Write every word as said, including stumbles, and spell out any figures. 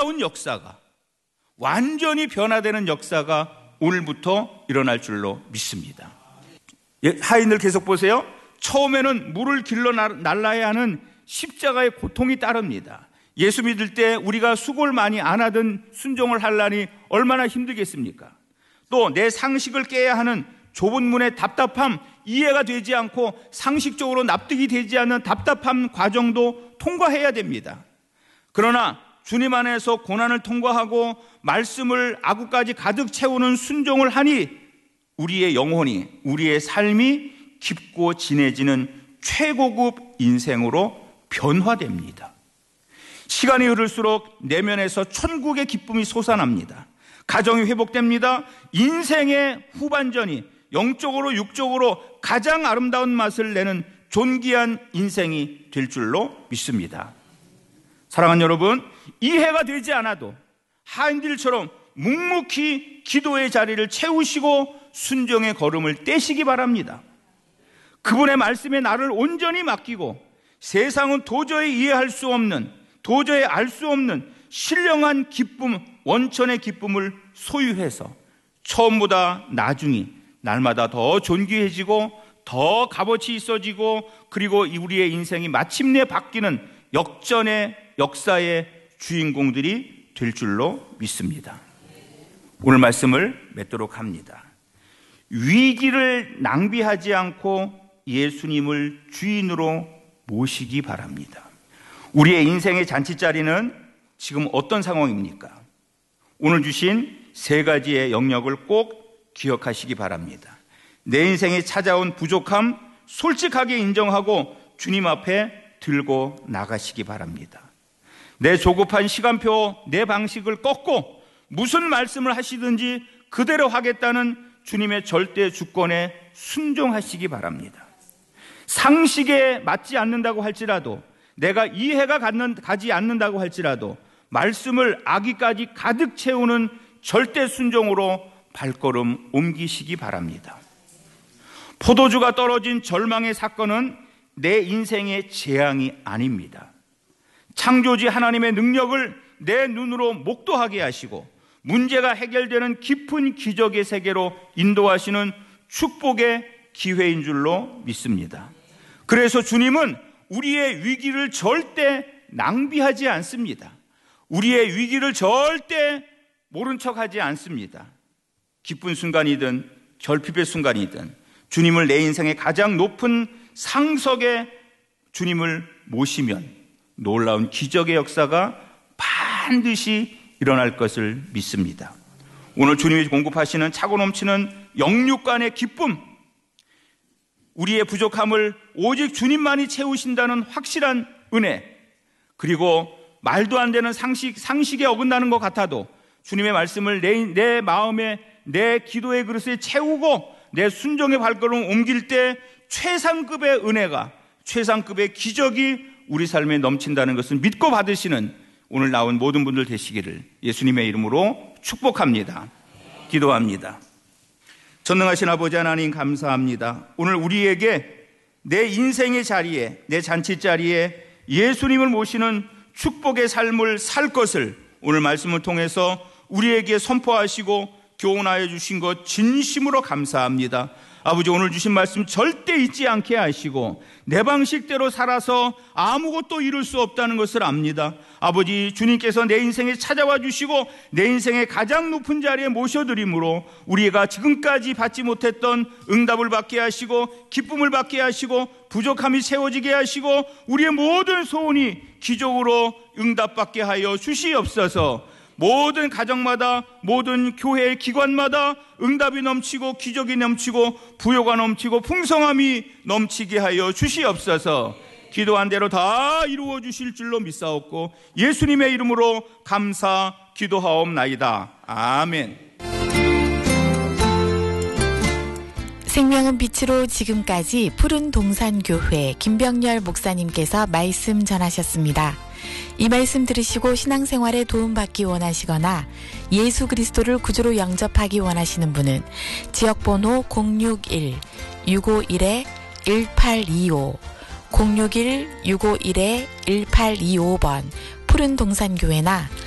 놀라운 역사가, 완전히 변화되는 역사가 오늘부터 일어날 줄로 믿습니다. 하인들 계속 보세요. 처음에는 물을 길러 날라야 하는 십자가의 고통이 따릅니다. 예수 믿을 때 우리가 수고를 많이 안 하던 순종을 하려니 얼마나 힘들겠습니까? 또 내 상식을 깨야 하는 좁은 문의 답답함, 이해가 되지 않고 상식적으로 납득이 되지 않는 답답한 과정도 통과해야 됩니다. 그러나 주님 안에서 고난을 통과하고 말씀을 아구까지 가득 채우는 순종을 하니 우리의 영혼이, 우리의 삶이 깊고 진해지는 최고급 인생으로 변화됩니다. 시간이 흐를수록 내면에서 천국의 기쁨이 솟아납니다. 가정이 회복됩니다. 인생의 후반전이 영적으로 육적으로 가장 아름다운 맛을 내는 존귀한 인생이 될 줄로 믿습니다. 사랑하는 여러분, 이해가 되지 않아도 하인들처럼 묵묵히 기도의 자리를 채우시고 순종의 걸음을 떼시기 바랍니다. 그분의 말씀에 나를 온전히 맡기고 세상은 도저히 이해할 수 없는, 도저히 알 수 없는 신령한 기쁨, 원천의 기쁨을 소유해서 처음보다 나중이 날마다 더 존귀해지고 더 값어치 있어지고 그리고 우리의 인생이 마침내 바뀌는 역전의 역사의 주인공들이 될 줄로 믿습니다. 오늘 말씀을 맺도록 합니다. 위기를 낭비하지 않고 예수님을 주인으로 모시기 바랍니다. 우리의 인생의 잔치자리는 지금 어떤 상황입니까? 오늘 주신 세 가지의 영역을 꼭 기억하시기 바랍니다. 내 인생에 찾아온 부족함 솔직하게 인정하고 주님 앞에 들고 나가시기 바랍니다. 내 조급한 시간표, 내 방식을 꺾고 무슨 말씀을 하시든지 그대로 하겠다는 주님의 절대 주권에 순종하시기 바랍니다. 상식에 맞지 않는다고 할지라도, 내가 이해가 가지 않는다고 할지라도 말씀을 아기까지 가득 채우는 절대 순종으로 발걸음 옮기시기 바랍니다. 포도주가 떨어진 절망의 사건은 내 인생의 재앙이 아닙니다. 창조주 하나님의 능력을 내 눈으로 목도하게 하시고 문제가 해결되는 깊은 기적의 세계로 인도하시는 축복의 기회인 줄로 믿습니다. 그래서 주님은 우리의 위기를 절대 낭비하지 않습니다. 우리의 위기를 절대 모른 척하지 않습니다. 기쁜 순간이든 결핍의 순간이든 주님을 내 인생의 가장 높은 상석에 주님을 모시면 놀라운 기적의 역사가 반드시 일어날 것을 믿습니다. 오늘 주님이 공급하시는 차고 넘치는 영육간의 기쁨, 우리의 부족함을 오직 주님만이 채우신다는 확실한 은혜, 그리고 말도 안 되는 상식, 상식에 어긋나는 것 같아도 주님의 말씀을 내, 내 마음에, 내 기도의 그릇에 채우고 내 순종의 발걸음을 옮길 때 최상급의 은혜가, 최상급의 기적이 우리 삶에 넘친다는 것을 믿고 받으시는 오늘 나온 모든 분들 되시기를 예수님의 이름으로 축복합니다. 기도합니다. 전능하신 아버지 하나님 감사합니다. 오늘 우리에게 내 인생의 자리에, 내 잔치 자리에 예수님을 모시는 축복의 삶을 살 것을 오늘 말씀을 통해서 우리에게 선포하시고 교훈하여 주신 것 진심으로 감사합니다. 아버지, 오늘 주신 말씀 절대 잊지 않게 하시고 내 방식대로 살아서 아무것도 이룰 수 없다는 것을 압니다. 아버지, 주님께서 내 인생에 찾아와 주시고 내 인생의 가장 높은 자리에 모셔드림으로 우리가 지금까지 받지 못했던 응답을 받게 하시고 기쁨을 받게 하시고 부족함이 채워지게 하시고 우리의 모든 소원이 기적으로 응답받게 하여 주시옵소서. 모든 가정마다, 모든 교회 기관마다 응답이 넘치고 기적이 넘치고 부요가 넘치고 풍성함이 넘치게 하여 주시옵소서. 기도한 대로 다 이루어 주실 줄로 믿사옵고 예수님의 이름으로 감사 기도하옵나이다. 아멘. 생명은 빛으로 지금까지 푸른 동산교회 김병열 목사님께서 말씀 전하셨습니다. 이 말씀 들으시고 신앙생활에 도움받기 원하시거나 예수 그리스도를 구주로 영접하기 원하시는 분은 지역번호 공육일 육오일 일팔이오 공육일 육오일 일팔이오 번 푸른 동산교회나